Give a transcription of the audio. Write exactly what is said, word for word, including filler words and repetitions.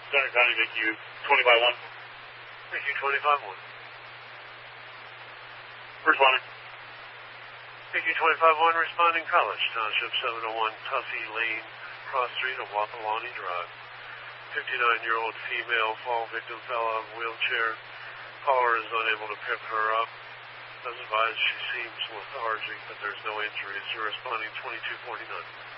Center County, V Q twenty by one. V Q twenty by one. Responding. V Q twenty by one responding College Township, seven oh one Tuffy Lane, Cross Street of Wapalani Drive. fifty-nine-year-old female fall victim fell out of wheelchair. Caller is unable to pick her up. As advised, she seems lethargic, but there's no injuries. You're responding twenty-two forty-nine.